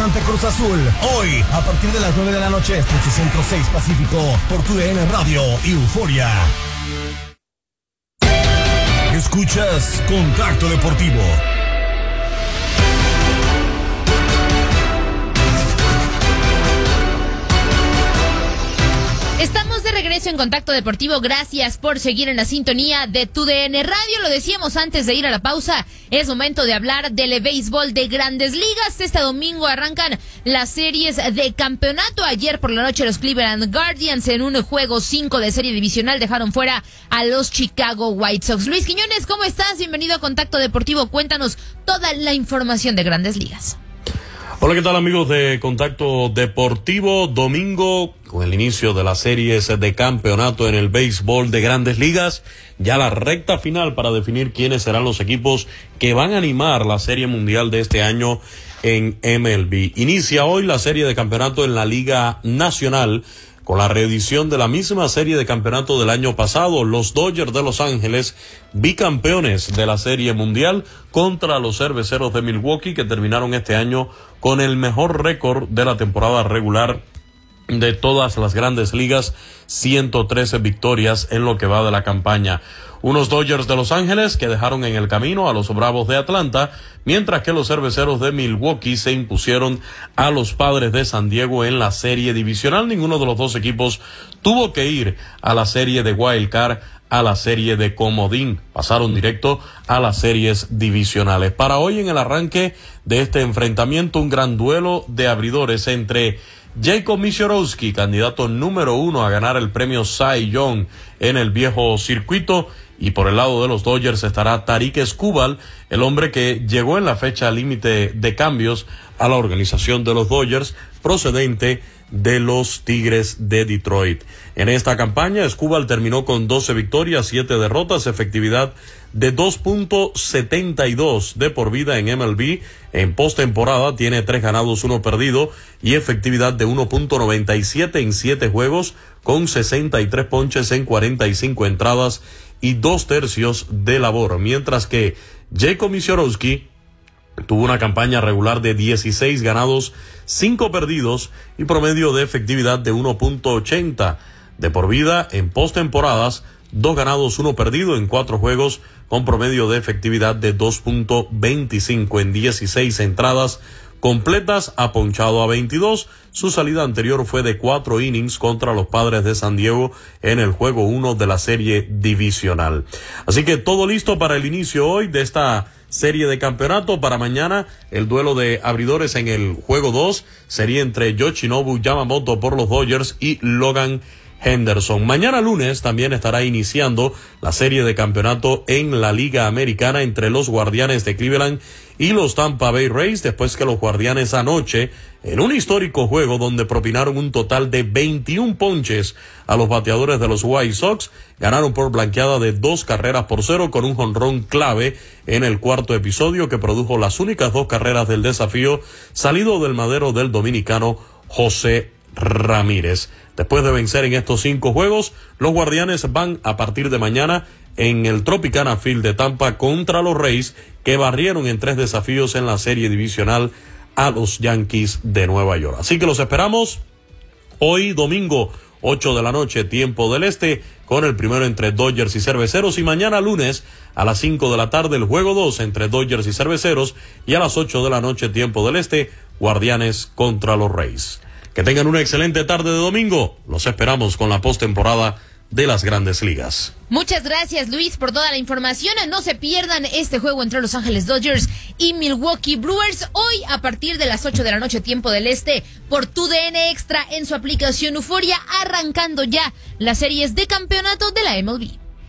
ante Cruz Azul. Hoy, a partir de las 9 de la noche, Fox Centro 6 Pacífico, por TUDN Radio y Euforia. Escuchas Contacto Deportivo. Estamos de regreso en Contacto Deportivo. Gracias por seguir en la sintonía de TUDN Radio. Lo decíamos antes de ir a la pausa. Es momento de hablar del béisbol de Grandes Ligas. Este domingo arrancan las series de campeonato. Ayer por la noche los Cleveland Guardians en un juego 5 de serie divisional dejaron fuera a los Chicago White Sox. Luis Quiñones, ¿cómo estás? Bienvenido a Contacto Deportivo. Cuéntanos toda la información de Grandes Ligas. Hola, ¿qué tal amigos de Contacto Deportivo? Domingo, con el inicio de las series de campeonato en el béisbol de Grandes Ligas, ya la recta final para definir quiénes serán los equipos que van a animar la Serie Mundial de este año en MLB. Inicia hoy la serie de campeonato en la Liga Nacional, con la reedición de la misma serie de campeonato del año pasado. Los Dodgers de Los Ángeles, bicampeones de la Serie Mundial, contra los Cerveceros de Milwaukee, que terminaron este año con el mejor récord de la temporada regular de todas las Grandes Ligas, 113 victorias en lo que va de la campaña. Unos Dodgers de Los Ángeles que dejaron en el camino a los Bravos de Atlanta, mientras que los Cerveceros de Milwaukee se impusieron a los Padres de San Diego en la serie divisional. Ninguno de los dos equipos tuvo que ir a la serie de Wild Card, a la serie de comodín, pasaron directo a las series divisionales. Para hoy, en el arranque de este enfrentamiento, un gran duelo de abridores entre Jacob Misiorowski, candidato número 1 a ganar el premio Cy Young en el viejo circuito, y por el lado de los Dodgers estará Tarik Skubal, el hombre que llegó en la fecha límite de cambios a la organización de los Dodgers, procedente de los Tigres de Detroit. En esta campaña, Skubal terminó con 12 victorias, 7 derrotas, efectividad de 2.72 de por vida en MLB. En postemporada tiene 3 ganados, 1 perdido y efectividad de 1.97 en 7 juegos, con 63 ponches en 45 entradas y 2/3 de labor, mientras que Jacob Misiorowski tuvo una campaña regular de 16 ganados, 5 perdidos y promedio de efectividad de 1.80 de por vida. En postemporadas, 2 ganados, 1 perdido en 4 juegos, con promedio de efectividad de 2.25 en 16 entradas completas, ha ponchado a 22. Su salida anterior fue de 4 innings contra los Padres de San Diego en el juego 1 de la serie divisional. Así que todo listo para el inicio hoy de esta serie de campeonato. Para mañana, el duelo de abridores en el juego 2 sería entre Yoshinobu Yamamoto por los Dodgers y Logan Henderson. Mañana lunes también estará iniciando la serie de campeonato en la Liga Americana entre los Guardianes de Cleveland y los Tampa Bay Rays, después que los Guardianes anoche, en un histórico juego donde propinaron un total de 21 ponches a los bateadores de los White Sox, ganaron por blanqueada de 2-0 con un jonrón clave en el cuarto episodio que produjo las únicas 2 carreras del desafío, salido del madero del dominicano José Ramírez. Después de vencer en estos 5 juegos, los Guardianes van a partir de mañana en el Tropicana Field de Tampa contra los Rays, que barrieron en 3 desafíos en la serie divisional a los Yankees de Nueva York. Así que los esperamos hoy domingo, 8 de la noche, tiempo del este, con el primero entre Dodgers y Cerveceros, y mañana lunes a las 5 de la tarde el juego 2 entre Dodgers y Cerveceros, y a las 8 de la noche, tiempo del este, Guardianes contra los Rays. Que tengan una excelente tarde de domingo. Los esperamos con la postemporada de las Grandes Ligas. Muchas gracias, Luis, por toda la información. No se pierdan este juego entre Los Ángeles Dodgers y Milwaukee Brewers hoy a partir de las 8 de la noche, tiempo del este, por TUDN Extra en su aplicación Euforia, arrancando ya las series de campeonato de la MLB.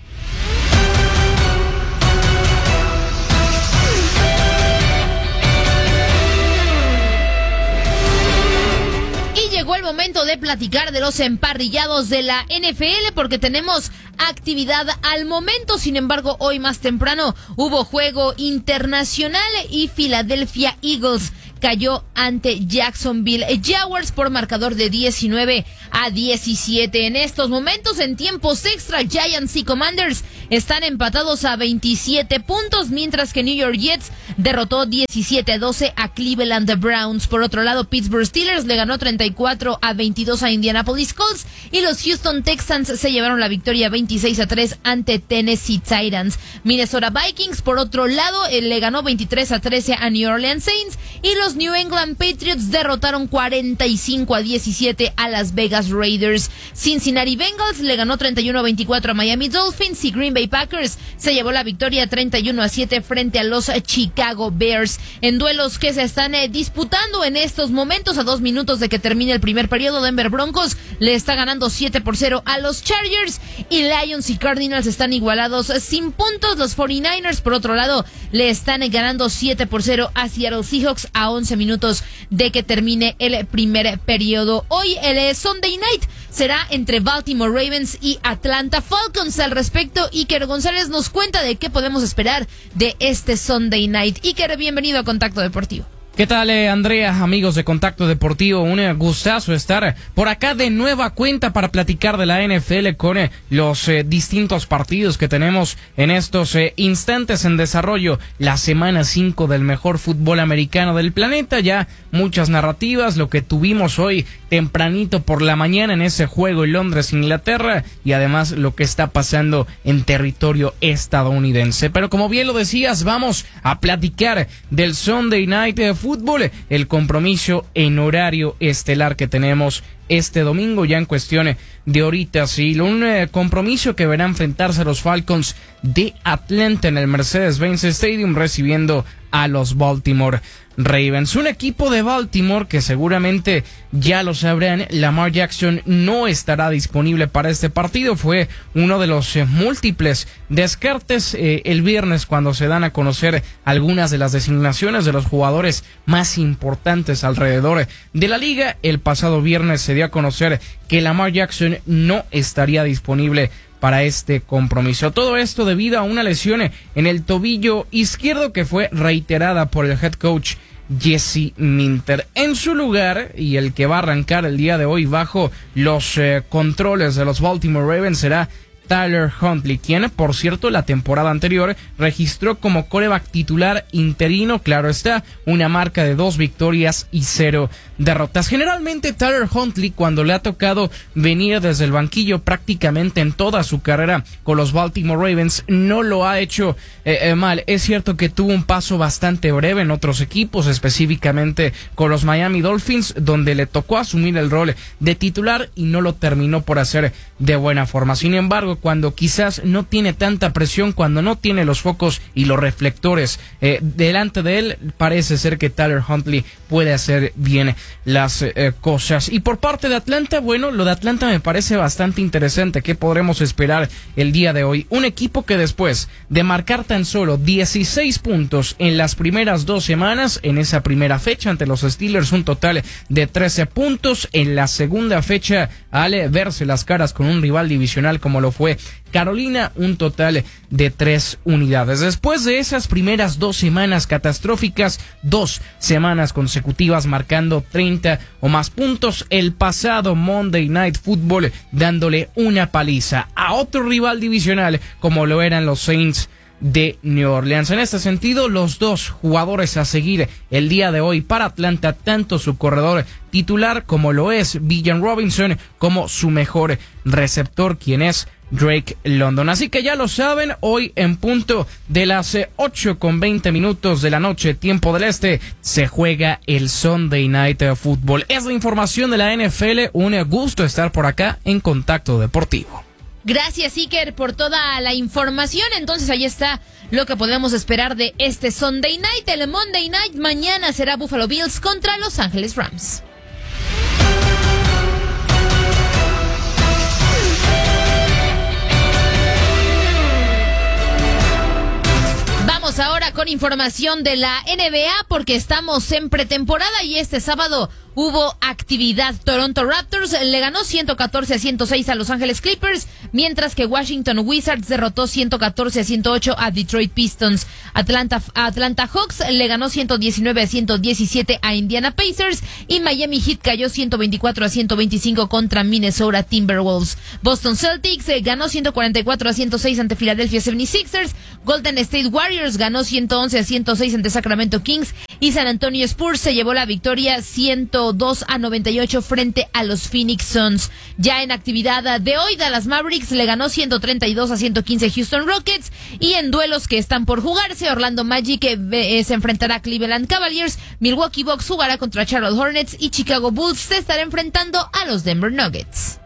Llegó el momento de platicar de los emparrillados de la NFL porque tenemos actividad al momento. Sin embargo, hoy más temprano hubo juego internacional y Philadelphia Eagles cayó ante Jacksonville Jaguars por marcador de 19-17. En estos momentos, en tiempos extra, Giants y Commanders están empatados a 27 puntos, mientras que New York Jets derrotó 17-12 a Cleveland Browns. Por otro lado, Pittsburgh Steelers le ganó 34-22 a Indianapolis Colts y los Houston Texans se llevaron la victoria 26-3 ante Tennessee Titans. Minnesota Vikings, por otro lado, le ganó 23-13 a New Orleans Saints y los New England Patriots derrotaron 45-17 a Las Vegas Raiders. Cincinnati Bengals le ganó 31-24 a Miami Dolphins y Green Bay Packers se llevó la victoria 31-7 frente a los Chicago Bears. En duelos que se están disputando en estos momentos, a 2 minutos de que termine el primer periodo, Denver Broncos le está ganando 7-0 a los Chargers y Lions y Cardinals están igualados sin puntos. Los 49ers, por otro lado, le están ganando 7-0 a Seattle Seahawks a 11 minutos de que termine el primer periodo. Hoy el Sunday Night será entre Baltimore Ravens y Atlanta Falcons. Al respecto, Iker González nos cuenta de qué podemos esperar de este Sunday Night. Iker, bienvenido a Contacto Deportivo. ¿Qué tal, Andrea, amigos de Contacto Deportivo? Un gustazo estar por acá de nueva cuenta para platicar de la NFL con los distintos partidos que tenemos en estos instantes en desarrollo. La semana 5 del mejor fútbol americano del planeta, ya muchas narrativas, lo que tuvimos hoy tempranito por la mañana en ese juego en Londres, Inglaterra, y además lo que está pasando en territorio estadounidense. Pero como bien lo decías, vamos a platicar del Sunday Night Fútbol, el compromiso en horario estelar que tenemos este domingo, ya en cuestión de horitas, sí, un compromiso que verá enfrentarse a los Falcons de Atlanta en el Mercedes-Benz Stadium, recibiendo a los Baltimore Ravens. Un equipo de Baltimore que seguramente ya lo sabrán, Lamar Jackson no estará disponible para este partido. Fue uno de los múltiples descartes el viernes cuando se dan a conocer algunas de las designaciones de los jugadores más importantes alrededor de la liga. El pasado viernes se dio a conocer que Lamar Jackson no estaría disponible para este compromiso. Todo esto debido a una lesión en el tobillo izquierdo que fue reiterada por el head coach Jesse Minter. En su lugar, y el que va a arrancar el día de hoy bajo los controles de los Baltimore Ravens, será Tyler Huntley, quien, por cierto, la temporada anterior registró como quarterback titular interino, claro está, una marca de 2 victorias y 0 derrotas. Generalmente Tyler Huntley, cuando le ha tocado venir desde el banquillo prácticamente en toda su carrera con los Baltimore Ravens, no lo ha hecho mal. Es cierto que tuvo un paso bastante breve en otros equipos, específicamente con los Miami Dolphins, donde le tocó asumir el rol de titular y no lo terminó por hacer de buena forma. Sin embargo, cuando quizás no tiene tanta presión, cuando no tiene los focos y los reflectores delante de él, parece ser que Tyler Huntley puede hacer bien las cosas. Y por parte de Atlanta, bueno, lo de Atlanta me parece bastante interesante. ¿Qué podremos esperar el día de hoy? Un equipo que después de marcar tan solo 16 puntos en las primeras 2 semanas, en esa primera fecha ante los Steelers, un total de 13 puntos. En la segunda fecha, al verse las caras con un rival divisional como lo fue Carolina, un total de 3 unidades. Después de esas primeras 2 semanas catastróficas, 2 semanas consecutivas marcando 30 o más puntos, el pasado Monday Night Football dándole una paliza a otro rival divisional como lo eran los Saints de New Orleans. En este sentido, los 2 jugadores a seguir el día de hoy para Atlanta, tanto su corredor titular como lo es Bijan Robinson, como su mejor receptor, quien es Drake London. Así que ya lo saben, hoy en punto de las 8:20 de la noche, tiempo del este, se juega el Sunday Night Football. Es la información de la NFL. Un gusto estar por acá en Contacto Deportivo. Gracias, Iker, por toda la información. Entonces ahí está lo que podemos esperar de este Sunday Night. El Monday Night mañana será Buffalo Bills contra Los Ángeles Rams. Vamos ahora con información de la NBA porque estamos en pretemporada y este sábado hubo actividad. Toronto Raptors le ganó 114-106 a Los Ángeles Clippers, mientras que Washington Wizards derrotó 114-108 a Detroit Pistons. Atlanta Hawks le ganó 119-117 a Indiana Pacers y Miami Heat cayó 124-125 contra Minnesota Timberwolves. Boston Celtics ganó 144-106 ante Philadelphia 76ers. Golden State Warriors ganó 111-106 ante Sacramento Kings y San Antonio Spurs se llevó la victoria 102-98 frente a los Phoenix Suns. Ya en actividad de hoy, Dallas Mavericks le ganó 132-115 Houston Rockets y en duelos que están por jugarse, Orlando Magic se enfrentará a Cleveland Cavaliers, Milwaukee Bucks jugará contra Charlotte Hornets y Chicago Bulls se estará enfrentando a los Denver Nuggets.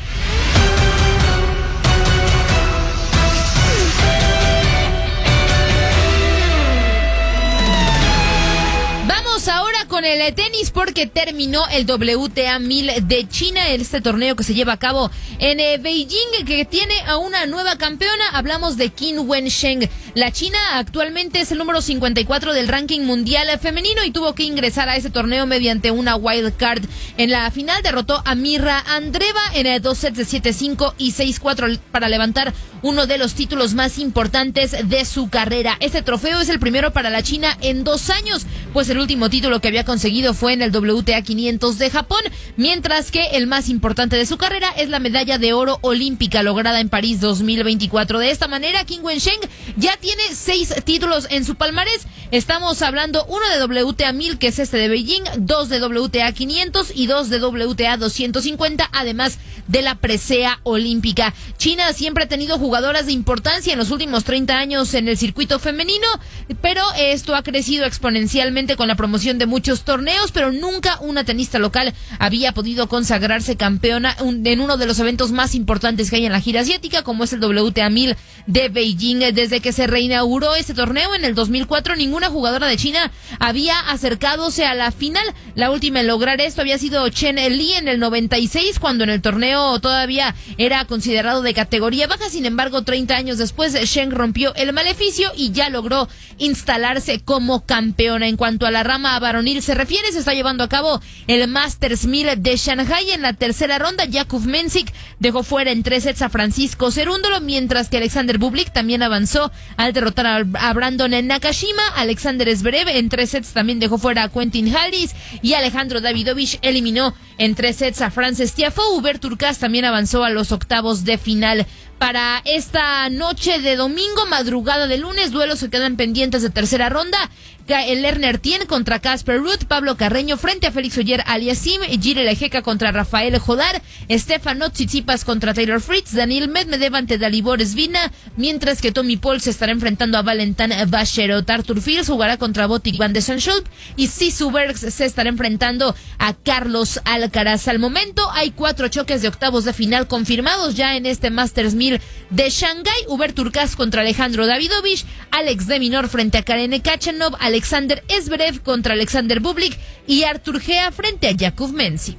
Ahora con el tenis porque terminó el WTA 1000 de China, este torneo que se lleva a cabo en Beijing, que tiene a una nueva campeona. Hablamos de Qin Wensheng. La China actualmente es el número 54 del ranking mundial femenino y tuvo que ingresar a ese torneo mediante una wild card. En la final derrotó a Mirra Andreeva en 2 sets de 7-5 y 6-4 para levantar uno de los títulos más importantes de su carrera. Este trofeo es el primero para la China en 2 años, pues el último título que había conseguido fue en el WTA 500 de Japón, mientras que el más importante de su carrera es la medalla de oro olímpica lograda en París 2024. De esta manera, Qin Wensheng ya tiene 6 títulos en su palmarés. Estamos hablando uno de WTA 1000, que es este de Beijing, 2 de WTA 500 y 2 de WTA 250, además de la presea olímpica. China siempre ha tenido jugadoras de importancia en los últimos 30 años en el circuito femenino, pero esto ha crecido exponencialmente con la promoción de muchos torneos, pero nunca una tenista local había podido consagrarse campeona en uno de los eventos más importantes que hay en la gira asiática, como es el WTA 1000 de Beijing. Desde que se reinauguró este torneo en el 2004, ninguna jugadora de China había acercadose a la final. La última en lograr esto había sido Chen Li en el 96, cuando en el torneo todavía era considerado de categoría baja. Sin embargo, 30 años después, Chen rompió el maleficio y ya logró instalarse como campeona. En cuanto a la rama varonil se refiere, se está llevando a cabo el Masters 1000 de Shanghai. En la tercera ronda, Jakub Mensik dejó fuera en 3 sets a Francisco Cerúndolo, mientras que Alexander Bublik también avanzó al derrotar a Brandon Nakashima. Alexander Zverev en 3 sets también dejó fuera a Quentin Halys y Alejandro Davidovich eliminó en 3 sets a Frances Tiafoe. Hubert Hurkacz también avanzó a los octavos de final. Para esta noche de domingo, madrugada de lunes, duelos que quedan pendientes de tercera ronda. El Lerner Tien contra Casper Ruud, Pablo Carreño frente a Félix Ogier Aliassime, Gire Lejeca contra Rafael Jodar, Stefano Tsitsipas contra Taylor Fritz, Daniil Medvedev ante Dalibor Svina, mientras que Tommy Paul se estará enfrentando a Valentin Vacherot. Arthur Fils jugará contra Botic van de Zandschulp y Sisu Bergs se estará enfrentando a Carlos Alcaraz. Al momento hay 4 choques de octavos de final confirmados ya en este Masters 1000 de Shanghái. Hubert Hurkacz contra Alejandro Davidovich, Alex de Minaur frente a Karen Khachanov, Alexander Zverev contra Alexander Bublik y Artur Gea frente a Jakub Mensik.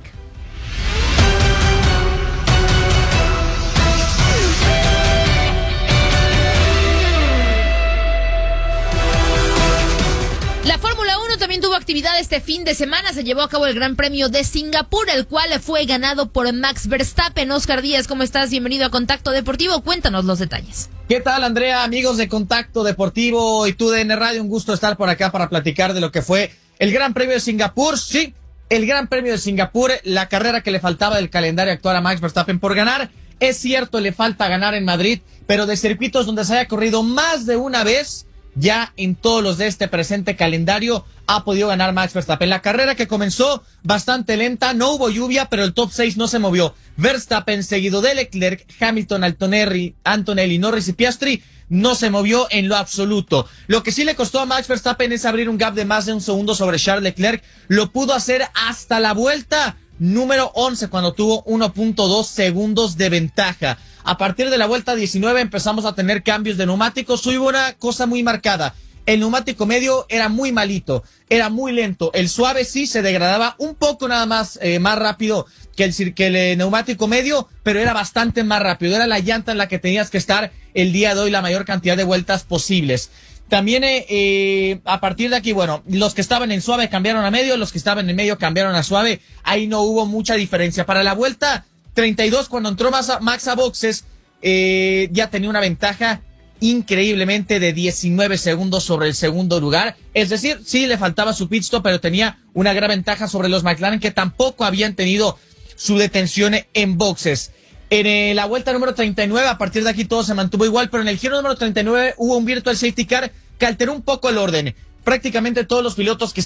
La Fórmula 1 también tuvo actividad este fin de semana. Se llevó a cabo el Gran Premio de Singapur, el cual fue ganado por Max Verstappen. Oscar Díaz, ¿cómo estás? Bienvenido a Contacto Deportivo. Cuéntanos los detalles. ¿Qué tal, Andrea? Amigos de Contacto Deportivo y TUDN Radio, un gusto estar por acá para platicar de lo que fue el Gran Premio de Singapur. Sí, el Gran Premio de Singapur, la carrera que le faltaba del calendario actual a Max Verstappen por ganar. Es cierto, le falta ganar en Madrid, pero de circuitos donde se haya corrido más de una vez, ya en todos los de este presente calendario ha podido ganar Max Verstappen. La carrera que comenzó bastante lenta, no hubo lluvia, pero el top 6 no se movió. Verstappen seguido de Leclerc, Hamilton, Antonelli, Norris y Piastri no se movió en lo absoluto. Lo que sí le costó a Max Verstappen es abrir un gap de más de un segundo sobre Charles Leclerc. Lo pudo hacer hasta la vuelta número 11 cuando tuvo 1.2 segundos de ventaja. A partir de la vuelta 19 empezamos a tener cambios de neumáticos. Hubo una cosa muy marcada. El neumático medio era muy malito, era muy lento. El suave sí se degradaba un poco nada más, más rápido que el neumático medio, pero era bastante más rápido. Era la llanta en la que tenías que estar el día de hoy la mayor cantidad de vueltas posibles. También a partir de aquí, bueno, los que estaban en suave cambiaron a medio, los que estaban en medio cambiaron a suave. Ahí no hubo mucha diferencia. Para la vuelta 32, cuando entró Max a boxes, ya tenía una ventaja increíblemente de 19 segundos sobre el segundo lugar. Es decir, sí le faltaba su pit stop, pero tenía una gran ventaja sobre los McLaren, que tampoco habían tenido su detención en boxes. En la vuelta número 39, a partir de aquí todo se mantuvo igual, pero en el giro número 39 hubo un virtual safety car que alteró un poco el orden. Prácticamente todos los pilotos que